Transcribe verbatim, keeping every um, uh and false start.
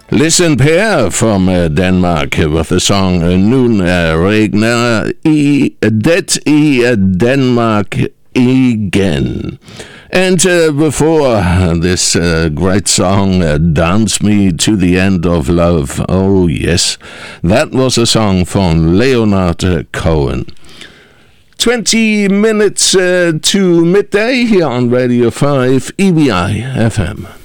Listen Per from uh, Denmark with the song uh, Nun uh, regner i det i uh, Denmark igen. And uh, before this uh, great song, uh, Dance Me to the End of Love, oh yes, that was a song from Leonard Cohen. twenty minutes uh, to midday here on Radio five E B I F M.